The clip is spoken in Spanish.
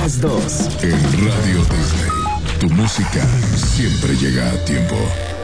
las 2. En Radio Disney, tu música siempre llega a tiempo.